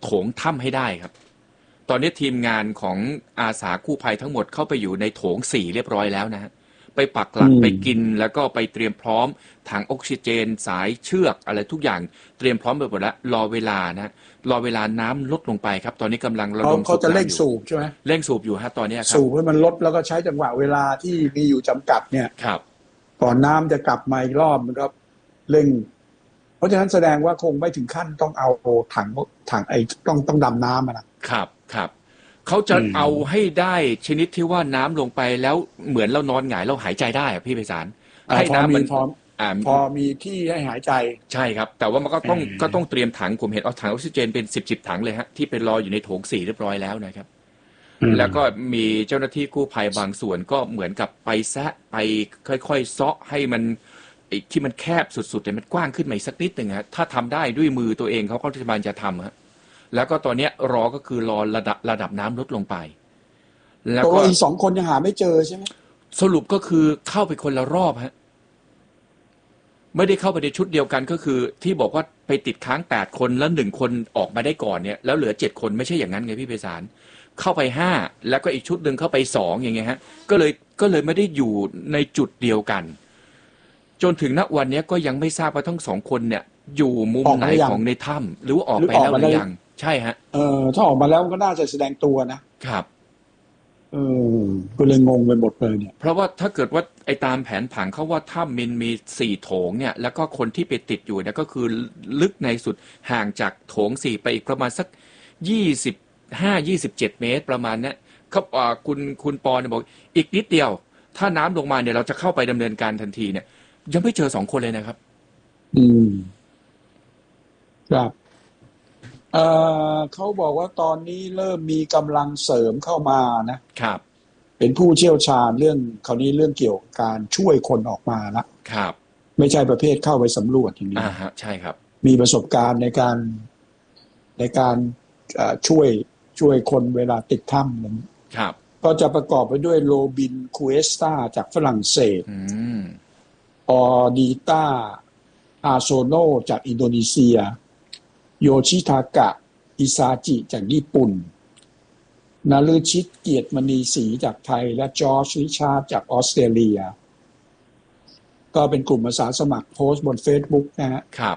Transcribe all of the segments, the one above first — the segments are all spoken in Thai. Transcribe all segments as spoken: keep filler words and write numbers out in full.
ถงถ้ำให้ได้ครับตอนนี้ทีมงานของอาสากู้ภัยทั้งหมดเข้าไปอยู่ในโถงสี่เรียบร้อยแล้วนะฮะไปปักหลักไปกินแล้วก็ไปเตรียมพร้อมถังออกซิเจนสายเชือกอะไรทุกอย่างเตรียมพร้อมไปหมดแล้วรอเวลานะรอเวลาน้ำลดลงไปครับตอนนี้กำลังระดมเขาจะเร่งสูบใช่ไหมเร่งสูบอยู่ฮะตอนนี้ครับสูบให้มันลดแล้วก็ใช้จังหวะเวลาที่มีอยู่จำกัดเนี่ยครับก่อนน้ำจะกลับมาอีกรอบมันก็เร่งเพราะฉะนั้นแสดงว่าคงไม่ถึงขั้นต้องเอาถังถังไอ้ต้องต้องดำน้ำนะครับครับเขาจะเอาให้ได้ชนิดที่ว่าน้ำลงไปแล้วเหมือนเรานอนหงายเราหายใจได้อะพี่ไพศาลให้น้ำมันพร้อมพอมีที่ให้หายใจใช่ครับแต่ว่ามันก็ต้องก็ต้องเตรียมถังผมเห็นเอาถังออกซิเจนเป็นสิบสิบถังเลยฮะที่เป็นรออยู่ในโถงสี่เรียบร้อยแล้วนะครับแล้วก็มีเจ้าหน้าที่กู้ภัยบางส่วนก็เหมือนกับไปแซะไปค่อยๆเซาะให้มันที่มันแคบสุดๆแต่มันกว้างขึ้นมาอีกสักนิดหนึ่งฮะถ้าทำได้ด้วยมือตัวเองเขาก็จะมันจะทำฮะแล้วก็ตอนนี้รอก็คือรอระดับระดับน้ำลดลงไปแล้วก็อีกสองคนยังหาไม่เจอใช่ไหมสรุปก็คือเข้าไปคนละรอบฮะไม่ได้เข้าไปในชุดเดียวกันก็คือที่บอกว่าไปติดค้างแปดคนแล้วหนึ่งคนออกมาได้ก่อนเนี่ยแล้วเหลือเจ็ดคนไม่ใช่อย่างนั้นไงพี่ไพศาลเข้าไปห้าแล้วก็อีกชุดหนึ่งเข้าไปสองอย่างเงี้ยฮะก็เลยก็เลยไม่ได้อยู่ในจุดเดียวกันจนถึงณวันนี้ก็ยังไม่ทราบว่าทั้งสองคนเนี่ยอยู่มุมไหนของในถ้ำหรือว่าออกไปแล้วหรือยังใช่ฮะเออถ้าออกมาแล้วก็น่าจะแสดงตัวนะครับเออก็เลยงงไปหมดเลยเนี่ยเพราะว่าถ้าเกิดว่าไอ้ตามแผนผังเขาว่าถ้ำมันมีสี่โถงเนี่ยแล้วก็คนที่ไปติดอยู่เนี่ยก็คือลึกในสุดห่างจากโถงสี่ไปอีกประมาณสักยี่สิบห้ายี่สิบเจ็ดเมตรประมาณนี้เขาอ่าคุณคุณปอเนี่ยบอกอีกนิดเดียวถ้าน้ำลงมาเนี่ยเราจะเข้าไปดำเนินการทันทีเนี่ยยังไม่เจอสองคนเลยนะครับอืมครับเอ่อเขาบอกว่าตอนนี้เริ่มมีกำลังเสริมเข้ามานะครับเป็นผู้เชี่ยวชาญเรื่องคราวนี้เรื่องเกี่ยวกับการช่วยคนออกมาละครับไม่ใช่ประเภทเข้าไปสำรวจอย่างนี้อ่าฮะใช่ครับมีประสบการณ์ในการในการช่วยช่วยคนเวลาติดถ้ำนั้นครับก็จะประกอบไปด้วยโรบินคูเอสตาจากฝรั่งเศสอืมออดีตาอาโซโนจากอินโดนีเซียโยชิทากะอิซาจิจากญี่ปุ่นนาลือชิตเกียรติมณีศรีจากไทยและจอร์จริชาร์ดจากออสเตรเลียก็เป็นกลุ่มอาสาสมัครโพสต์บน Facebook นะฮะครับ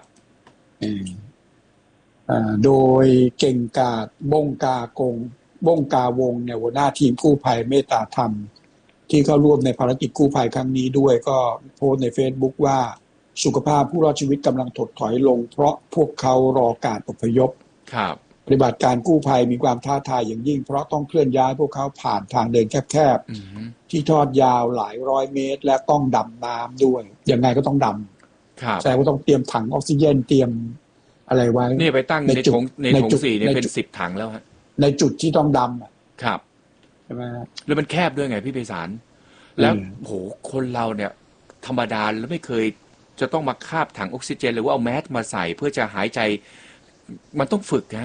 โดยเก่งกาดบงกากงบงกาวงเนี่ยหัวหน้าทีมกู้ภัยเมตตาธรรมที่เข้าร่วมในภารกิจกู้ภัยครั้งนี้ด้วยก็โพสต์ใน Facebook ว่าสุขภาพผู้รอดชีวิตกำลังถดถอยลงเพราะพวกเขารอการอพยพครับปฏิบัติการกู้ภัยมีความท้าทายอย่างยิ่งเพราะต้องเคลื่อนย้ายพวกเขาผ่านทางเดินแคบๆที่ทอดยาวหลายร้อยเมตรและต้องดำน้ำด้วยยังไงก็ต้องดำแสดงว่าต้องเตรียมถังออกซิเจนเตรียมอะไรไว้นี่ไปตั้งในถงในถงสี่นี่เป็นสิบถังแล้วฮะในจุดที่ต้องดำครับใช่ไหมแล้วมันแคบด้วยไงพี่ไพศาลแล้วโหคนเราเนี่ยธรรมดาแล้วไม่เคยจะต้องมาคาบถังออกซิเจนหรือว่าเอาแมสมาใส่เพื่อจะหายใจมันต้องฝึกฮะ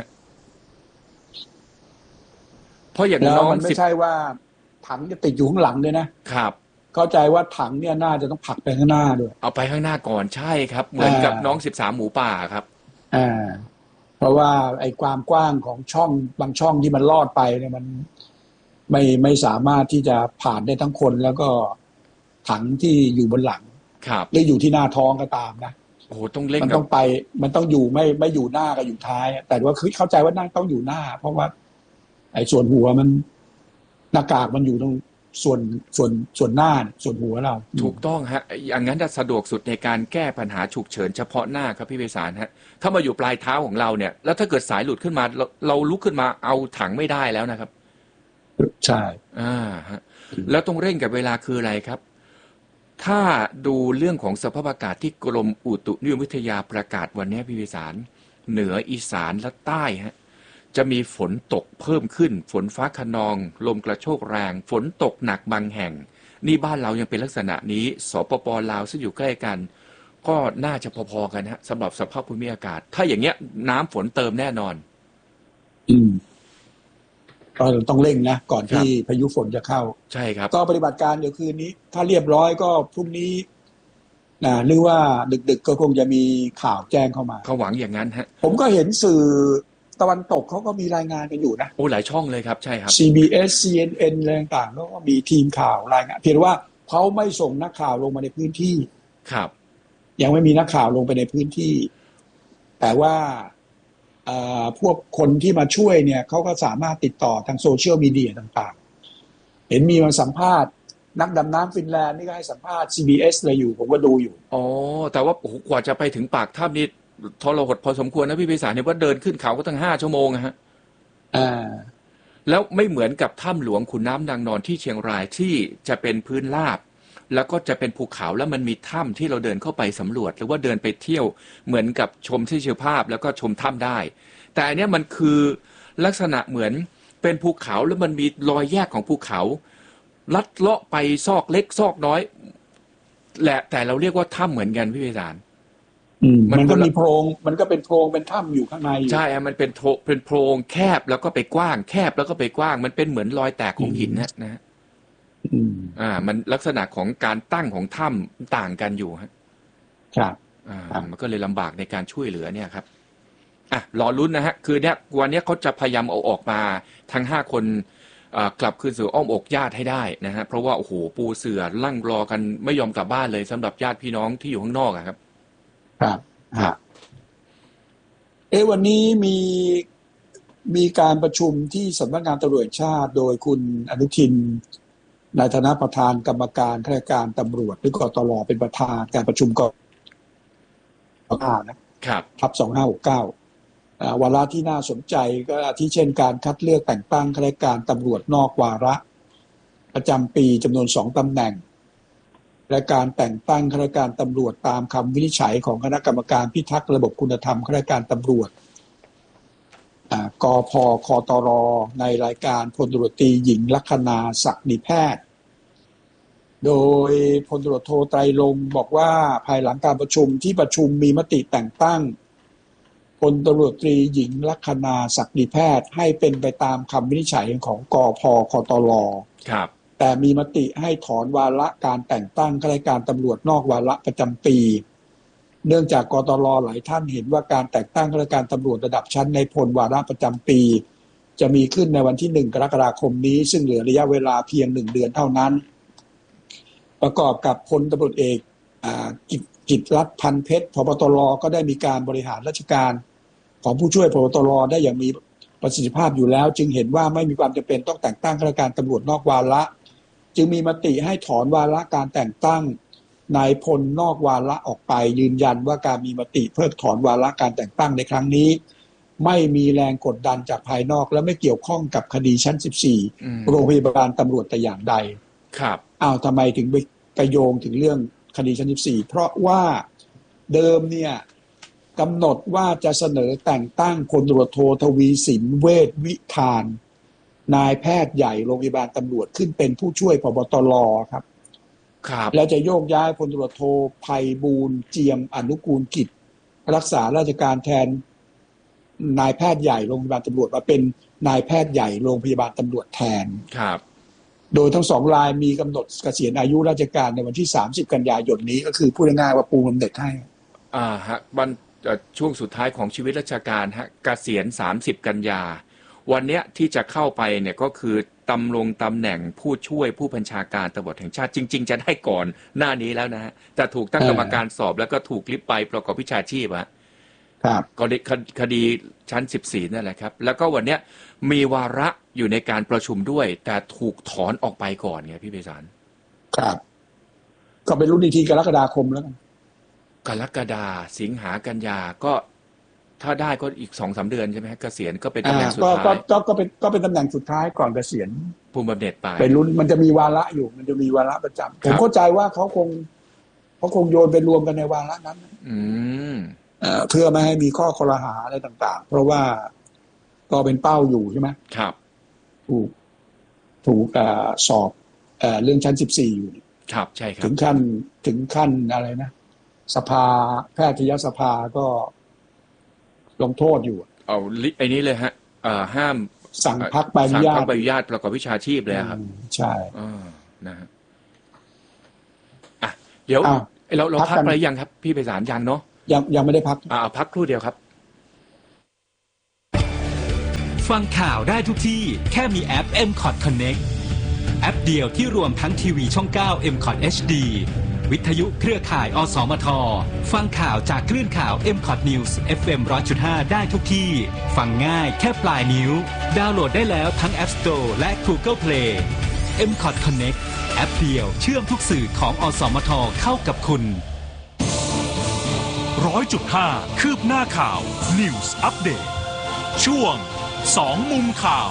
เพราะอย่างน้องมันไม่ใช่ว่าถังจะติดอยู่ข้างหลังด้วยนะครับเข้าใจว่าถังเนี่ยน่าจะต้องผลักไปข้างหน้าด้วยเอาไปข้างหน้าก่อนใช่ครับเหมือนกับน้องสิบสามหมูป่าครับอ่าเพราะว่าไอ้ความกว้างของช่องบางช่องที่มันลอดไปเนี่ยมันไม่ไม่สามารถที่จะผ่านได้ทั้งคนแล้วก็ถังที่อยู่บนหลังครับหรืออยู่ที่หน้าท้องก็ตามนะโอ้โหต้องเล่นมันต้องไปมันต้องอยู่ไม่ไม่อยู่หน้ากับอยู่ท้ายแต่ว่าคือเข้าใจว่านั่งต้องอยู่หน้าเพราะว่าไอ้ส่วนหัวมันหน้ากากมันอยู่ตรงส่วนส่วนส่วนหน้าส่วนหัวเราถูกต้องฮะอย่างนั้นจะสะดวกสุดในการแก้ปัญหาฉุกเฉินเฉพาะหน้าครับพี่ไพศาลฮะถ้ามาอยู่ปลายเท้าของเราเนี่ยแล้วถ้าเกิดสายหลุดขึ้นมาเราเราลุกขึ้นมาเอาถังไม่ได้แล้วนะครับใช่อ่าฮะแล้วต้องเร่งกับเวลาคืออะไรครับถ้าดูเรื่องของสภาพอากาศที่กรมอุตุนิยมวิทยาประกาศวันนี้พี่ไพศาลเหนืออีสานและใต้ฮะจะมีฝนตกเพิ่มขึ้นฝนฟ้าคะนองลมกระโชกแรงฝนตกหนักบางแห่งนี่บ้านเรายังเป็นลักษณะนี้สปป.ลาวซึ่งอยู่ใกล้กันก็น่าจะพอๆกันฮะสำหรับสภาพภูมิอากาศถ้าอย่างเงี้ยน้ำฝนเติมแน่นอนอืมก็ต้องเร่งนะก่อนที่พายุฝนจะเข้าใช่ครับก็ปฏิบัติการเดี๋ยวคืนนี้ถ้าเรียบร้อยก็พรุ่งนี้นะหรือว่าดึกๆก็คงจะมีข่าวแจ้งเข้ามาเขาหวังอย่างนั้นฮะผมก็เห็นสื่อตะวันตกเขาก็มีรายงานกันอยู่นะโอ้หลายช่องเลยครับใช่ครับซี บี เอส ซี เอ็น เอ็น อะไรต่างๆก็มีทีมข่าวรายงานเพียงว่าเขาไม่ส่งนักข่าวลงมาในพื้นที่ครับยังไม่มีนักข่าวลงไปในพื้นที่แต่ว่าพวกคนที่มาช่วยเนี่ยเขาก็สามารถติดต่อทางโซเชียลมีเดียต่างๆเห็นมีมาสัมภาษณ์นักดำน้ำฟินแลนด์นี่ก็ให้สัมภาษณ์ ซี บี เอส เลยอยู่ผมก็ดูอยู่อ๋อแต่ว่าโอ้โหกว่าจะไปถึงปากถ้ำนี่ทรหดพอสมควรนะพี่ไพศาลเนี่ยว่าเดินขึ้นเขาก็ตั้งห้าชั่วโมงนะฮะอ่าแล้วไม่เหมือนกับถ้ำหลวงขุนน้ำนางนอนที่เชียงรายที่จะเป็นพื้นราบแล้วก็จะเป็นภูเขาแล้วมันมีถ้ำที่เราเดินเข้าไปสำรวจหรือว่าเดินไปเที่ยวเหมือนกับชมที่เชียภาพแล้วก็ชมถ้ำได้แต่อันนี้มันคือลักษณะเหมือนเป็นภูเขาแล้วมันมีรอยแยกของภูเขาลัดเลาะไปซอกเล็กซอกน้อยแหละแต่เราเรียกว่าถ้ำเหมือนกันพี่ไพศาลมันก็มีโพรงมันก็เป็นโพรงเป็นถ้ำอยู่ข้างในใช่มันเป็นโถเป็นโพรงแคบแล้วก็ไปกว้างแคบแล้วก็ไปกว้างมันเป็นเหมือนรอยแตกของหินนะนะอ่ามันลักษณะของการตั้งของถ้ำต่างกันอยู่ฮะครับอ่ามันก็เลยลำบากในการช่วยเหลือเนี่ยครับอ่ะรอลุ้นนะฮะคือเนี้ยวันนี้เขาจะพยายามเอาออกมาทั้งห้าคนกลับคืนสู่อ้อมอกญาติให้ได้นะฮะเพราะว่าโอ้โหปูเสือลั่งรอกันไม่ยอมกลับบ้านเลยสำหรับญาติพี่น้องที่อยู่ข้างนอกอะครับครับฮะเอ๊ะวันนี้มีมีการประชุมที่สำนักงานตำรวจแห่งชาติโดยคุณอนุทินในฐานะประธานกรรมการข้าราชการตำรวจหรือกตรเป็นประธานการประชุมกตรนะครับทับสองห้าหกเก้าวาระที่น่าสนใจก็ที่เช่นการคัดเลือกแต่งตั้งข้าราชการตำรวจนอกวาระประจำปีจำนวนสองตำแหน่งและการแต่งตั้งข้าราชการตำรวจตามคำวินิจฉัยของคณะกรรมการพิทักษ์ระบบคุณธรรมข้าราชการตำรวจกพคตรในรายการพลตำรวจตรีหญิงลัคนาศักดิแพทย์โดยพลตำรวจโทไตรรงค์บอกว่าภายหลังการประชุมที่ประชุมมีมติแต่งตั้งพลตำรวจตรีหญิงลัคนาศักดิแพทย์ให้เป็นไปตามคำวินิจฉัยของกพคตรครับแต่มีมติให้ถอนวาระการแต่งตั้งข้าราชการตำรวจนอกวาระประจำปีเนื่องจากกตรหลายท่านเห็นว่าการแต่งตั้งข้าราชการตำรวจระดับชั้นในพลวาระประจำปีจะมีขึ้นในวันที่หนึ่งกรกฎาคมนี้ซึ่งเหลือระยะเวลาเพียงหนึ่งเดือนเท่านั้นประกอบกับพลตำรวจเอกกิตติรัตน์พันเพชรผบ.ตร.ก็ได้มีการบริหารราชการของผู้ช่วยผบ.ตร.ได้อย่างมีประสิทธิภาพอยู่แล้วจึงเห็นว่าไม่มีความจำเป็นต้องแต่งตั้งข้าราชการตำรวจนอกวาระจึงมีมติให้ถอนวาระการแต่งตั้งนายพลนอกวาระออกไปยืนยันว่าการมีมติเพิกถอนวาระการแต่งตั้งในครั้งนี้ไม่มีแรงกดดันจากภายนอกและไม่เกี่ยวข้องกับคดีชั้นสิบสี่โรงพยาบาลตำรวจแต่อย่างใดครับอ้าวทำไมถึงไปโยงถึงเรื่องคดีชั้นสิบสี่เพราะว่าเดิมเนี่ยกำหนดว่าจะเสนอแต่งตั้งพลตำรวจโททวีสินเวชวิธานนายแพทย์ใหญ่โรงพยาบาลตำรวจขึ้นเป็นผู้ช่วยผบ.ตร.ครับครับแล้วจะโยกย้ายพลตำรวจโทไพบูลย์เจียมอนุกูลกิจรักษาราชการแทนนายแพทย์ใหญ่โรงพยาบาลตำรวจมาเป็นนายแพทย์ใหญ่โรงพยาบาลตำรวจแทนครับโดยทั้งสองรายมีกำหนดเกษียณอายุราชการในวันที่สามสิบกันยายนนี้ก็คือพูดง่ายๆว่าปูบำเหน็จให้อ่าฮะวันช่วงสุดท้ายของชีวิตราชการฮะเกษียณสามสิบกันยาวันเนี้ยที่จะเข้าไปเนี่ยก็คือตำรงตำแหน่งผู้ช่วยผู้บัญชาการตำรวจแห่งชาติจริงๆจะได้ก่อนหน้านี้แล้วนะฮะแต่ถูกตั้งกรรมการสอบแล้วก็ถูกลิบไปประกอบวิชาชีพอะครับก็คดีชั้นสิบสี่นั่นแหละครับแล้วก็วันเนี้ยมีวาระอยู่ในการประชุมด้วยแต่ถูกถอนออกไปก่อนไงพี่ไพศาลครับก็เป็นรุ่นอีกทีกรกฎาคมแล้วกันกรกฎาสิงหากันยาก็ถ้าได้ก็อีกสองสามเดือนใช่ไหมฮะเกษียณก็เป็นตำแหน่งสุดท้ายก็ก็เป็นก็เป็นตำแหน่งสุดท้ายก่อนเกษียณภูมิบำเหน็จไปเป็นรุ่นมันจะมีวาระอยู่มันจะมีวาระประจำผมเข้าใจว่าเขาคงเขาคงโยนไปรวมกันในวาระนั้นอืมเพื่อไม่ให้มีข้อคอรหาอะไรต่างๆเพราะว่าก็เป็นเป้าอยู่ใช่ไหมครับถูกถูกสอบเรื่องชั้นสิบสี่อยู่ครับใช่ครับถึงขั้นถึงขั้นอะไรนะสภาแพทยสภาก็ลงโทษอยู่เอาไอ้นี้เลยฮะห้ามสั่งพักใบอนุญาตสั่งพักใบอนุญาตประกอบวิชาชีพเลยครับใช่นะฮะอ่ะเดี๋ยวเราเราพักไปยังครับพี่ไพศาลยังเนาะยังยังไม่ได้พักอ่าพักครู่เดียวครับฟังข่าวได้ทุกที่แค่มีแอป เอ็ม คอท Connect แอปเดียวที่รวมทั้งทีวีช่อง เก้า เอ็ม คอท เอช ดี วิทยุเครือข่าย อสมท ฟังข่าวจากคลื่นข่าว เอ็ม คอท News เอฟ เอ็ม หนึ่งร้อยจุดห้า ได้ทุกที่ ฟังง่ายแค่ปลายนิ้ว ดาวน์โหลดได้แล้วทั้ง App Store และ Google Play เอ็ม คอท Connect แอปเดียวเชื่อมทุกสื่อของอสมทเข้ากับคุณร้อยจุดห้า คืบหน้าข่าว News Update ช่วงสองมุมข่าว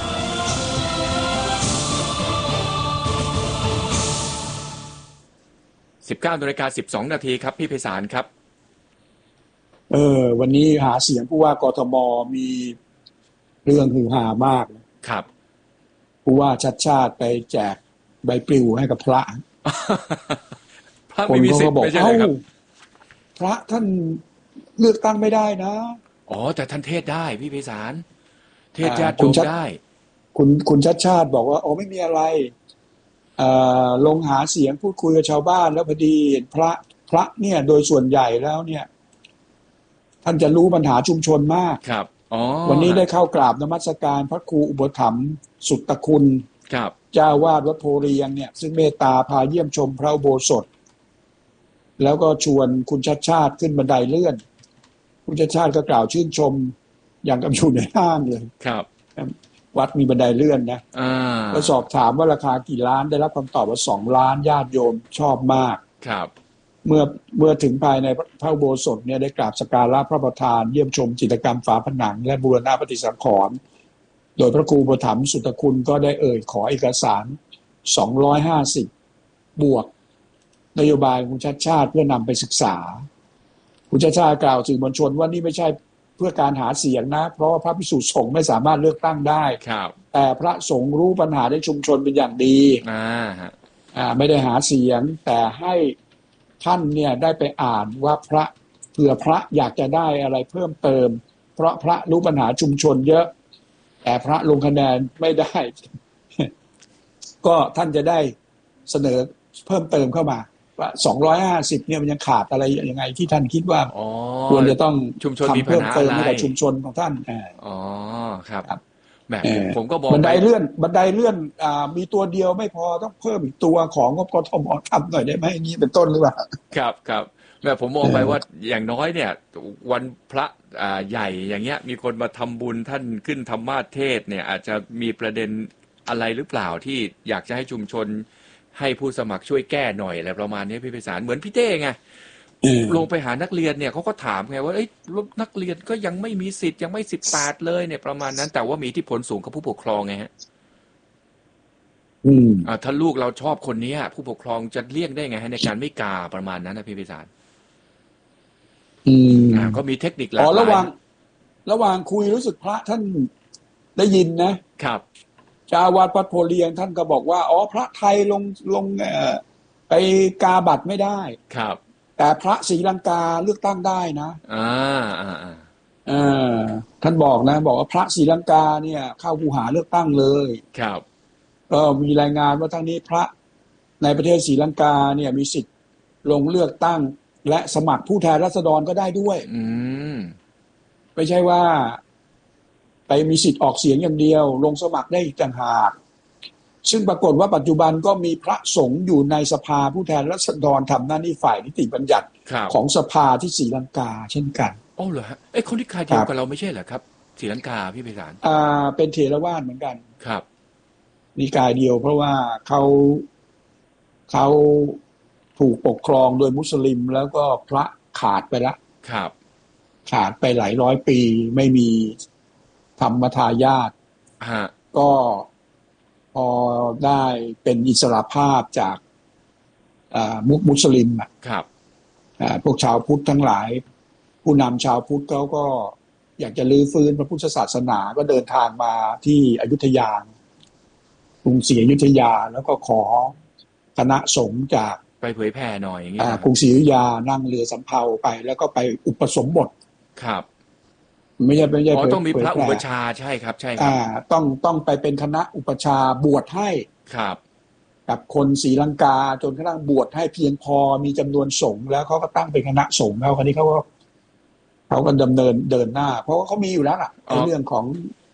สิบเก้านาฬิกาสิบสองนาทีครับพี่ไพศาลครับเออวันนี้หาเสียงผู้ว่ากทมมีเรื่องฮือฮามากครับผู้ว่าชัดชาติไปแจกใบปลิวให้กับพระพระไม่มีสิทธิ์ไม่ใช่ครับพระท่านเลือกตั้งไม่ได้นะอ๋อแต่ท่านเทศได้พี่ไพศาลเทศญาติโยมได้คุณคุณชัดชาติบอกว่าโอ้ไม่มีอะไรลงหาเสียงพูดคุยกับชาวบ้านแล้วพอดีเห็นพระพระเนี่ยโดยส่วนใหญ่แล้วเนี่ยท่านจะรู้ปัญหาชุมชนมากครับอ๋อวันนี้ได้เข้ากราบนมัสการพระครูอุปถัมภ์สุตตคุณครับเจ้าวาดวัดโพเรียงเนี่ยซึ่งเมตตาพาเยี่ยมชมพระอุโบสถแล้วก็ชวนคุณชัดชาติขึ้นบันไดเลื่อนคุณชัดชาติก็กล่าวชื่นชมอย่างกับอยู่ในห้างเลยครับวัดมีบันไดเลื่อนนะก็สอบถามว่าราคากี่ล้านได้รับคำตอบว่าสองล้านญาติโยมชอบมากครับเมื่อเมื่อถึงภายในพระอุโบสถเนี่ยได้กราบสักการะพระประธานเยี่ยมชมจิตรกรรมฝาผนังและบูรณะปฏิสังขรณ์โดยพระครูอุปถัมภ์สุตตคุณก็ได้เอ่ยขอเอกสารสองร้อยห้าสิบบวกนโยบายคุณชัดชาติเพื่อนำไปศึกษาคุณชัดชาติกล่าวสื่อมวลชนว่านี่ไม่ใช่เพื่อการหาเสียงนะเพราะว่าพระภิกษุสงฆ์ไม่สามารถเลือกตั้งได้แต่พระสงฆ์รู้ปัญหาในชุมชนเป็นอย่างดีอ่าอ่าไม่ได้หาเสียงแต่ให้ท่านเนี่ยได้ไปอ่านว่าพระเผื่อพระอยากจะได้อะไรเพิ่มเติมเพราะพระรู้ปัญหาชุมชนเยอะแต่พระลงคะแนนไม่ได้ ก็ท่านจะได้เสนอเพิ่มเติมเข้ามาว่าสองร้อยห้าสิบเนี่ยมันยังขาดอะไรยังไงที่ท่านคิดว่าควรจะต้องทำเพิ่มเติมให้กับชุมชนของท่านอ๋อครับแบบผมก็บอกบันไดเลื่อนบันไดเลื่อนอ่ามีตัวเดียวไม่พอต้องเพิ่มอีกตัวของงบกทมทำหน่อยได้ไหมนี่เป็นต้นหรือเปล่าครับครับแบบผมมองไปว่าอย่างน้อยเนี่ยวันพระอ่าใหญ่อย่างเงี้ยมีคนมาทำบุญท่านขึ้นธรรมาสน์เทศเนี่ยอาจจะมีประเด็นอะไรหรือเปล่าที่อยากจะให้ชุมชนให้ผู้สมัครช่วยแก้หน่อยอะไรประมาณนี้พี่ไพศาลเหมือนพี่เต้ไงลงไปหานักเรียนเนี่ยเขาก็ถามไงว่าเอ้ยนักเรียนก็ยังไม่มีสิทธิ์ยังไม่สิบแปดเลยเนี่ยประมาณนั้นแต่ว่ามีอิทธิพลสูงกับผู้ปกครองไงฮะอืมอ่าถ้าลูกเราชอบคนนี้ผู้ปกครองจะเลี่ยงได้ไงให้ในการไม่กาประมาณนั้นนะพี่ไพศาลอืมอ่าก็มีเทคนิคหลากหลายอ๋อระหว่างระหว่างคุยรู้สึกพระท่านได้ยินนะครับเจ้าวาดวัดโพเลียงท่านก็บอกว่าอ๋อพระไทยลงลงเอ่อไปกาบัตรไม่ได้ครับแต่พระศรีลังกาเลือกตั้งได้นะอ่าอ่าอ่าเออท่านบอกนะบอกว่าพระศรีลังกาเนี่ยเข้าคูหาเลือกตั้งเลยครับก็มีรายงานว่าทั้งนี้พระในประเทศศรีลังกาเนี่ยมีสิทธิ์ลงเลือกตั้งและสมัครผู้แทนราษฎรก็ได้ด้วยอืมไม่ใช่ว่าไปมีสิทธิ์ออกเสียงอย่างเดียวลงสมัครได้อีกต่างหากซึ่งปรากฏว่าปัจจุบันก็มีพระสงฆ์อยู่ในสภาผู้แทนราษฎรทำหน้าที่ฝ่ายนิติบัญญัติของสภาที่ศรีลังกาเช่นกันอ๋อเหรอฮะเอ้คนที่คายเดียวกับเราไม่ใช่เหรอครับศรีลังกาพี่ไพศาลอ่าเป็นเถรวาทเหมือนกันครับนิกายเดียวเพราะว่าเขาเขาถูกปกครองโดยมุสลิมแล้วก็พระขาดไปละครับขาดไปหลายร้อยปีไม่มีธรรมทายาทก็พอได้เป็นอิสรภาพจากมุมุสลิมอ่ะครับพวกชาวพุทธทั้งหลายผู้นำชาวพุทธเขาก็อยากจะลื้อฟื้นพระพุทธศาสนาก็เดินทางมาที่อยุธยากรุงศรีอยุธยาแล้วก็ขอคณะสงฆ์จากไปเผยแผ่หน่อยอย่างนี้กรุงศรีอยุธยานั่งเรือสำเภาไปแล้วก็ไปอุปสมบทครับไม่ใช่ไม่ใช่อ๋อต้องมีพระอุปชาใช่ครับใช่ครับอ่าต้องต้องไปเป็นคณะอุปชาบวชให้ครับกับคนศรีลังกาจนกระทั่งบวชให้เพียงพอมีจำนวนสงฆ์แล้วเขาก็ตั้งเป็นคณะสงฆ์แล้วคราวนี้เขาก็เขาก็ดำเนินเดินหน้าเพราะว่าเขามีอยู่แล้วล่ะในเรื่องของ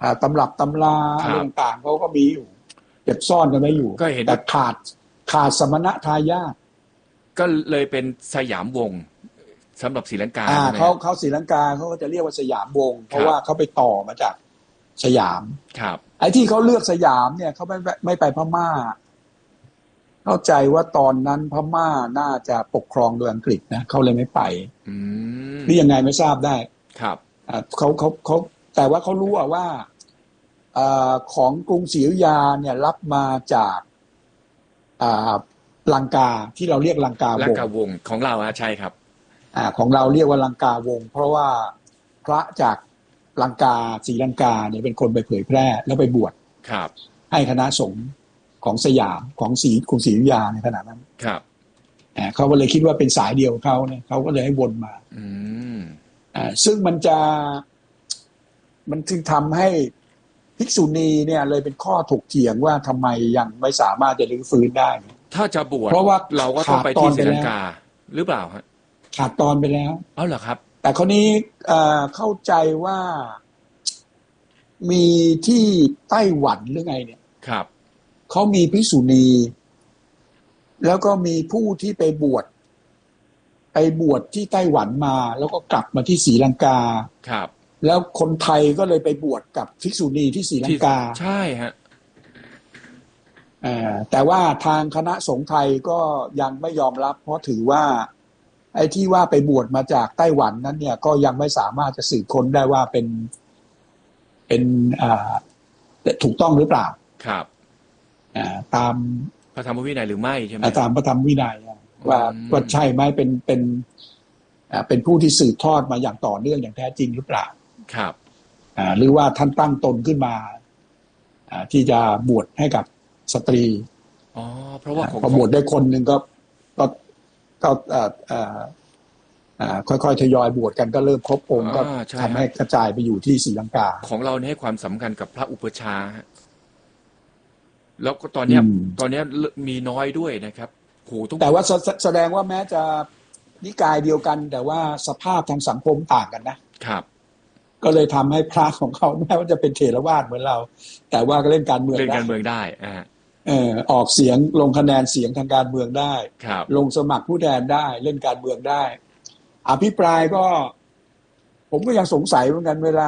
อ่าตำรับตำราคอะรับไรต่างๆเขาก็มีอยู่เก็บซ่อนกันไว้อยู่ก็เห็นแต่ขาดขาดสมณทายาทก็เลยเป็นสยามวงศ์สำหรับศรีลังกาอ่าใช่ไหมเขาเขาศรีลังกาเขาก็จะเรียกว่าสยามวงศ์เพราะว่าเขาไปต่อมาจากสยามครับไอ้ที่เขาเลือกสยามเนี่ยเขาไม่ไม่ไปพม่า เข้าใจว่าตอนนั้นพม่าน่าจะปกครองโดยอังกฤษนะเขาเลยไม่ไปอืมหรือยังไงไม่ทราบได้ครับอ่าเขาเขาเขาแต่ว่าเขารู้อะว่าอ่าของกรุงศรีอยุธยาเนี่ยรับมาจากอ่าลังกาที่เราเรียกลังกาวลังงกาศ์วงศ์ของเราอะใช่ครับอ่าของเราเรียกว่าลังกาวงศ์เพราะว่าพระจากลังกาศรีลังกาเนี่ยเป็นคนไปเผยแพร่แล้วไปบวชครับให้คณะสงฆ์ของสยามของศรีกรุงศรีอยุธยาในขณะนั้นครับอ่าเขาก็เลยคิดว่าเป็นสายเดียวของเขาเนี่ยเขาก็เลยให้วนมาอืมอ่าซึ่งมันจะมันจึงทำให้ภิกษุณีเนี่ยเลยเป็นข้อถกเถียงว่าทำไมยังไม่สามารถจะรื้อฟื้นได้ถ้าจะบวชเพราะว่าเราก็ต้องไปขาดตอที่นศรีไปแล้วลังกา หรือเปล่าฮะขาดตอนไปแล้วเอาเหรอครับแต่คนนี้เอ่อเข้าใจว่ามีที่ไต้หวันหรือไงเนี่ยครับเขามีภิกษุณี แล้วก็มีผู้ที่ไปบวชไปบวชที่ไต้หวันมา แล้วก็กลับมาที่ศรีลังกาครับแล้วคนไทยก็เลยไปบวชกับภิกษุณีที่ศรีลังกาใช่ฮะอ่าแต่ว่าทางคณะสงฆ์ไทยก็ยังไม่ยอมรับ เพราะถือว่าไอ้ที่ว่าไปบวชมาจากไต้หวันนั้นเนี่ยก็ยังไม่สามารถจะสืบค้นได้ว่าเป็นเป็นอ่าถูกต้องหรือเปล่าครับอ่าตามพระธรรมวินัยหรือไม่ใช่ไหมอ่าตามพระธรรมวินัยว่าอืมว่าใช่ไหมเป็นเป็นอ่าเป็นผู้ที่สืบทอดมาอย่างต่อเนื่องอย่างแท้จริงหรือเปล่าครับอ่าหรือว่าท่านตั้งตนขึ้นมาอ่าที่จะบวชให้กับสตรีอ๋อ เพราะว่าของพอบวชได้คนหนึ่งก็ก็ก็เอ่อเอ่ออ่าค่อยๆทยอยบวชกันก็เริ่มครบองค์ก็อ่าใช่ทำให้กระจายไปอยู่ที่ศรีลังกาของเราเนี่ยให้ความสำคัญกับพระอุปชฌาย์ฮะแล้วก็ตอนเนี้ยอืมตอนเนี้ยมีน้อยด้วยนะครับโหต้องแต่ว่าแสแสดงว่าแม้จะนิกายเดียวกัน แต่ว่าสภาพทางสังคมต่างกันนะครับ ก็เลยทำให้พระของเขาแม้ว่าจะเป็นเถรวาทเหมือนเรา แต่ว่าก็เล่นการเมืองเล่นได้การเมืองได้อ่าเออออกเสียงลงคะแนนเสียงทางการเมืองได้ครับลงสมัครผู้แทนได้เล่นการเมืองได้ อภิปรายก็ ผมก็ยังสงสัยเหมือนกันเวลา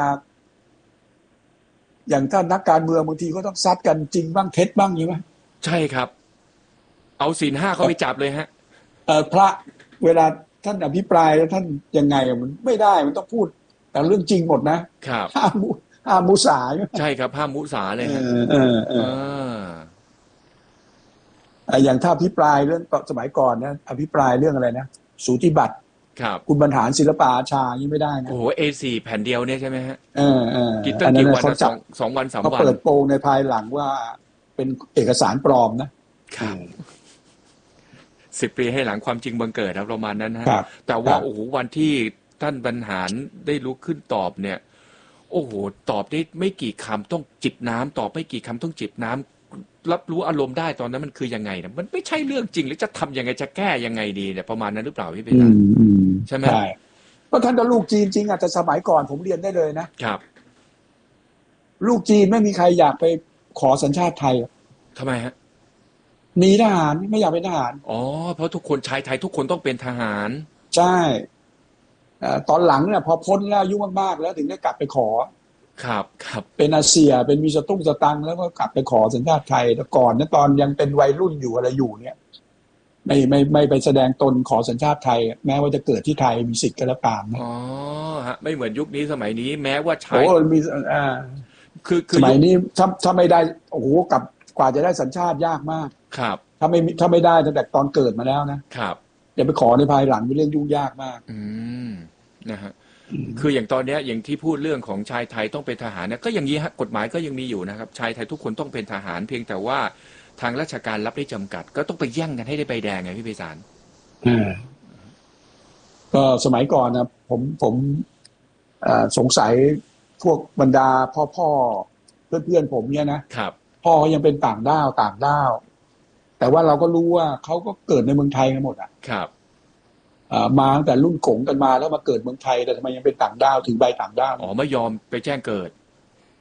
อย่างท่านนักการเมืองบางทีก็ต้องซัดกันจริงบ้างเท็จบ้างใช่ไหมใช่ครับ เอาศีลห้าเขาไปจับเลยฮะเออพระเวลาท่านอภิปรายแล้วท่านยังไงอะมันไม่ได้มันต้องพูด แต่เรื่องจริงหมดนะครับ ห้ามมุห้ามมุสาใช่ไหมใช่ครับห้ามมุสาเลยเอฮะอเออเอเอออเอ่ออย่างถ้าอภิปรายเรื่องสมัยก่อนนะอภิปรายเรื่องอะไรนะสูติบัตรครับคุณบรรหารศิลปอาชานี่ไม่ได้นะโอ้โห เอ สี่ แผ่นเดียวเนี่ยใช่ไหมฮะเออเออกี่ตั้อังนนั้กี่นวันเขานะสจัอบ งสองวันสามเขาวันเปิดโปงในภายหลังว่าเป็นเอกสารปลอมนะครับสิบปีให้หลังความจริงบังเกิดครับประมาณนั้นฮะครับแต่ว่าครับโอ้โหวันที่ท่านบรรหารได้ลุกขึ้นตอบเนี่ย โอ้โหตอบได้ไม่กี่คำต้องจิบน้ำตอบไม่กี่คำต้องจิบน้ำรับรู้อารมณ์ได้ตอนนั้นมันคือยังไงนะมันไม่ใช่เรื่องจริงหรือจะทำยังไงจะแก้ยังไงดีเนี่ยประมาณนั้นหรือเปล่าพี่เป็นอืมอืมใช่ไหมใช่ก็ท่านก็ลูกจีนจริงอ่ะแต่สมัยก่อนผมเรียนได้เลยนะครับ ลูกจีนไม่มีใครอยากไปขอสัญชาติไทยทำไมฮะหนีทหารไม่อยากเป็นทหารอ๋อเพราะทุกคนชายไทยทุกคนต้องเป็นทหารใช่เอ่อตอนหลังเนี่ยพอพ้นแล้วอายุมากๆแล้วถึงได้กลับไปขอครับครับเป็นอาเซียเป็นมีสตุ้งสตังค์แล้วก็กลับไปขอสัญชาติไทยแต่ก่อนเนี่ยตอนยังเป็นวัยรุ่นอยู่อะไรอยู่เนี่ย ไม่ไม่ไม่ไปแสดงตนขอสัญชาติไทย แม้ว่าจะเกิดที่ไทยมีสิทธิ์ก็แล้วตามนะอ๋อฮะไม่เหมือนยุคนี้สมัยนี้แม้ว่าชาโอ้ยมีอ่าคือคืสอมัยยุคนี้ถ้าถ้าไม่ได้โอ้โหกลับกว่าจะได้สัญชาติยากมากครับถ้าไม่ถ้าไม่ได้ตั้งแต่ตอนเกิดมาแล้วนะครับ อย่าไปขอในภายหลังเป็นเรื่องยุ่งยากมากอืมนะฮะคืออย่างตอนเนี้ยอย่างที่พูดเรื่องของชายไทยต้องเป็นทหารเนี่ยก็อย่างนี้ฮะกฎหมายก็ยังมีอยู่นะครับชายไทยทุกคนต้องเป็นทหาร เพียงแต่ว่าทางราชการรับได้จำกัด ก็ต้องไปแย่งกันให้ได้ใบแดงไงพี่ไพศาลอ่าก็สมัยก่อนนะผมผมเอ่อสงสัยพวกบรรดาพ่อพ่อเพื่อนเพื่อนๆผมเนี่ยนะครับ พ่อยังเป็นต่างด้าวต่างด้าว แต่ว่าเราก็รู้ว่าเขาก็เกิดในเมืองไทยกันหมดอ่ะครับอ่ามาตั้งแต่รุ่นกงกันมาแล้วมาเกิดเมืองไทยแต่ทำไมยังเป็นต่างด้าวถึงใบต่างด้าวอ๋อไม่ยอมไปแจ้งเกิด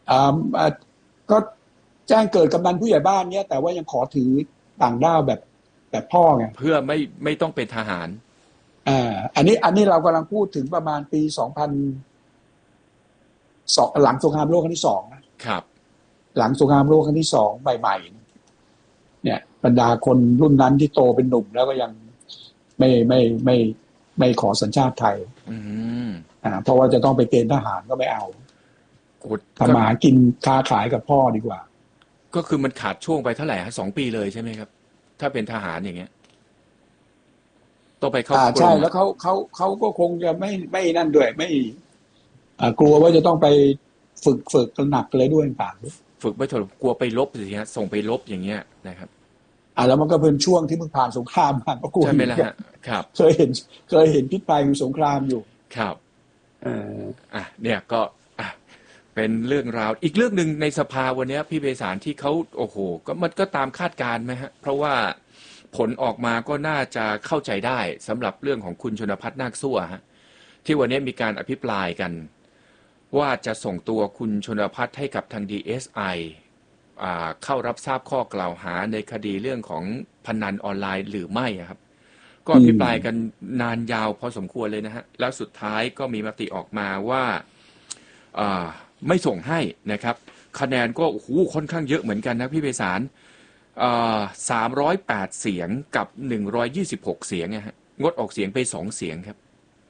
อ่าอ่าก็แจ้งเกิดกำนันผู้ใหญ่บ้านเนี้ยแต่ว่ายังขอถือต่างด้าวแบบแบบพ่อไงเพื่อไม่ไม่ต้องเป็นทหารอ่าอันนี้อันนี้เรากำลังพูดถึงประมาณปีสองพันสองหลังสงครามโลกครั้งที่สองนะครับหลังสงครามโลกครั้งที่สองใหม่ๆเนี่ยบรรดาคนรุ่นนั้นที่โตเป็นหนุ่มแล้วก็ยังไม่ไม่ไม่ไม่ขอสัญชาติไทยอืมอ่าเพราะว่าจะต้องไปเกณฑ์ทหารก็ไม่เอาทำมาหากินค้าขายกับพ่อดีกว่าก็คือมันขาดช่วงไปเท่าไหร่ฮะสองปีเลยใช่ไหมครับถ้าเป็นทหารอย่างเงี้ยต้องไปเข้ากรมใช่แล้วเขาเขาเขาก็คงจะไม่ไม่นั่นด้วยไม่อ่ากลัวว่าจะต้องไปฝึกฝึกหนักเลยด้วยต่างฝึกไม่ถดกลัวไปลบสิฮะส่งไปลบอย่างเงี้ยนะครับอ่าแล้วมันก็เป็นช่วงที่เพิ่งผ่านสงครามมาก็กลัวใช่ไหมล่ะฮะครับเคยเห็นเคยเห็นพิษภัยของสงครามอยู่ครับเอออ่ะเนี่ยก็อ่ะเป็นเรื่องราวอีกเรื่องหนึ่งในสภาวันนี้พี่เบสารที่เขาโอ้โหก็มันก็ตามคาดการณ์ไหมฮะเพราะว่าผลออกมาก็น่าจะเข้าใจได้สำหรับเรื่องของคุณชนภัทรนาคสั่วฮะที่วันนี้มีการอภิปรายกันว่าจะส่งตัวคุณชนภัทรให้กับทาง ดี เอส ไอ อ่าเข้ารับทราบข้อกล่าวหาในคดีเรื่องของพนันออนไลน์หรือไม่ครับก็อภิปรายกันนานยาวพอสมควรเลยนะฮะแล้วสุดท้ายก็มีมติออกมาว่าอ่าไม่ส่งให้นะครับคะแนนก็โอ้โหค่อนข้างเยอะเหมือนกันนะพี่ไพศาลสามร้อยแปดเสียงกับหนึ่งร้อยยี่สิบหกเสียงนะฮะงดออกเสียงไปสองเสียงครับ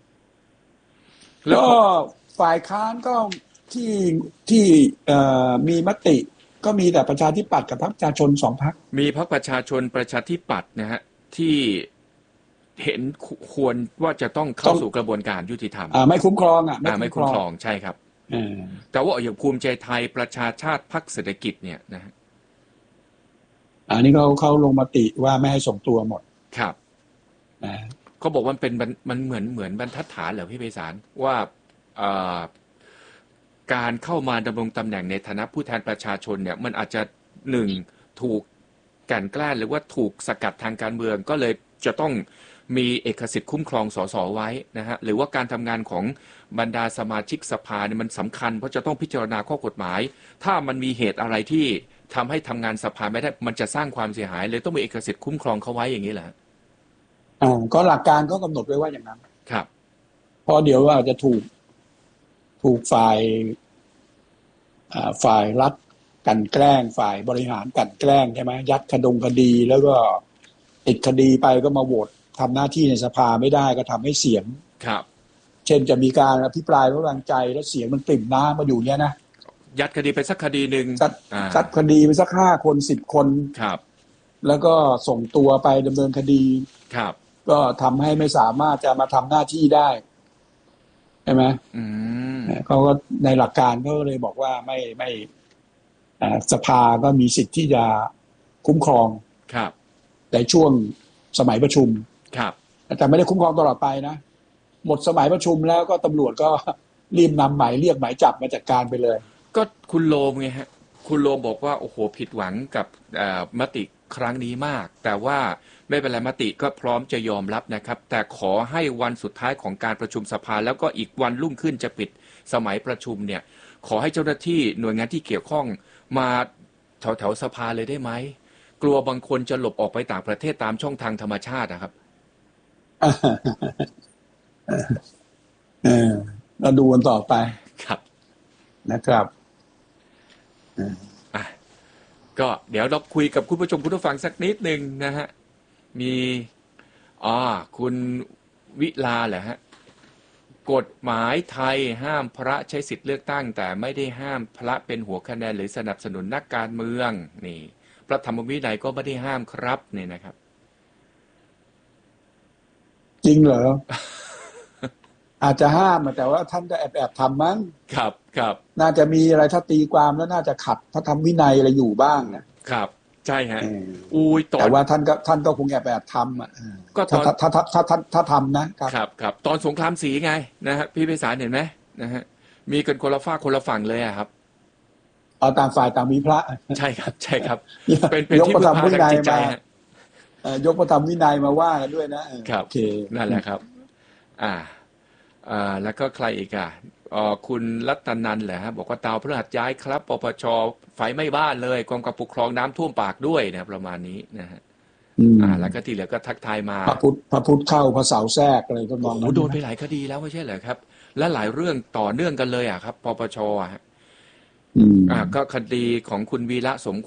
แล้วก็ฝ่ายค้านก็ที่ที่มีมติก็มีแต่ประชาธิปัตย์กับพรรคประชาชนสองพรรคมีพรรคประชาชนประชาธิปัตย์นะฮะที่เห็นควรว่าจะต้องเข้าสู่กระบวนการยุติธรรมอ่าไม่คุ้มครองอ่ะไม่คุ้มครองใช่ครับแต่ว่าอย่างภูมิใจไทยประชาชาติพรรคเศรษฐกิจเนี่ยนะฮะอันนี้เขาเขาลงมติว่าไม่ให้ส่งตัวหมดครับเขาบอกว่ามันเป็นมันเหมือนเหมือนบรรทัดฐานเหรอพี่ไพศาลว่าการเข้ามาดำรงตำแหน่งในฐานะผู้แทนประชาชนเนี่ยมันอาจจะหนึ่งถูกกลั่นแกล้งหรือว่าถูกสกัดทางการเมืองก็เลยจะต้องมีเอกสิทธิ์คุ้มครองสสไว้นะฮะหรือว่าการทำงานของบรรดาสมาชิกสภาเนี่ยมันสำคัญเพราะจะต้องพิจารณาข้อกฎหมายถ้ามันมีเหตุอะไรที่ทำให้ทำงานสภาไม่ได้มันจะสร้างความเสียหายเลยต้องมีเอกสิทธิ์คุ้มครองเขาไว้อย่างนี้แหละอ่าก็หลักการก็กำหนดไว้ว่าอย่างนั้นครับเพราะเดี๋ยวอาจจะถูกถูกฝ่ายอ่าฝ่ายรัฐกันแกล้งฝ่ายบริหารกันแกล้งใช่ไหมยัดคดงคดีแล้วก็ติดคดีไปก็มาโหวตทำหน้าที่ในสภาไม่ได้ก็ทำให้เสียงครับเช่นจะมีการอภิปรายไว้วางใจแล้วเสียงมันปริ่มน้ำมาอยู่เนี้ยนะยัดคดีไปสักคดีหนึ่งจัดคดีไปสักห้าคนสิบคนครับแล้วก็ส่งตัวไปดำเนินคดีครับก็ทำให้ไม่สามารถจะมาทำหน้าที่ได้ใช่ไหมอืมเขาก็ในหลักการเขาเลยบอกว่าไม่ไม่สภาก็มีสิทธิ์ที่จะคุ้มครองครับในช่วงสมัยประชุมครับแต่ไม่ได้คุ้มครองตลอดไปนะหมดสมัยประชุมแล้วก็ตำรวจก็รีบนำหมายเรียกหมายจับมาจัดการไปเลยก็คุณโลมไงฮะคุณโลมบอกว่าโอ้โหผิดหวังกับมติครั้งนี้มากแต่ว่าไม่เป็นไรมติก็พร้อมจะยอมรับนะครับแต่ขอให้วันสุดท้ายของการประชุมสภาแล้วก็อีกวันรุ่งขึ้นจะปิดสมัยประชุมเนี่ยขอให้เจ้าหน้าที่หน่วยงานที่เกี่ยวข้องมาแถวแถวสภาเลยได้ไหมกลัวบางคนจะหลบออกไปต่างประเทศตามช่องทางธรรมชาตินะครับเออเราดูกันต่อไปครับนะครับอ่ะก็เดี๋ยวเราคุยกับคุณผู้ชมคุณผู้ฟังสักนิดนึงนะฮะมีอ๋อคุณวิลาเหรอฮะกฎหมายไทยห้ามพระใช้สิทธิ์เลือกตั้งแต่ไม่ได้ห้ามพระเป็นหัวคะแนนหรือสนับสนุนนักการเมืองนี่พระธรรมวินัยก็ไม่ได้ห้ามครับนี่นะครับจริงเหรอ อาจจะห้ามแต่ว่าท่านก็แอบแอบทำมั้งครับครับน่าจะมีอะไรถ้าตีความแล้วน่าจะขัดพระธรรมวินัยอะไรอยู่บ้างนะครับใช่ฮะอุ้ยแต่ว่าท่านก็ท่านก็คงแอบแอบทำอ่ะก็ถ้าถ้าถ้าถ้าถ้าถ้าทำนะครับครับตอนสงครามศรีไงนะฮะพี่ไพศาลเห็นไหมนะฮะมีกันคนละฝ้าคนละฝั่งเลยอะครับเอาต่างฝ่ายต่างมีพระใช่ครับใช่ครับเป็นเป็นที่พึ่งพาทางจิตใจฮะยกพระธรรมวินัยมาว่ากันด้วยนะครับโอเคนั่นแหละครับอ่าอ่าแล้วก็ใครอีกอ่ะเอ่อคุณรัตนันท์เหรอฮะบอกว่าดาวพฤหัสย้ายครับปปชไฟไหม้บ้านเลยกองกำกับปกครองน้ำท่วมปากด้วยนะประมาณนี้นะฮะอืมอ่าแล้วก็ที่เหลือก็ทักทายมาพระพุทธพระพุทธเข้าพระเสาแทรกอะไรก็มองโอ้นั้นโดนไปหลายคดีแล้วไม่ใช่เหรอครับ และหลายเรื่องต่อเนื่องกันเลยอ่ะครับปปชอ่ะฮะอืมอ่าก็คดีของคุณวีระสม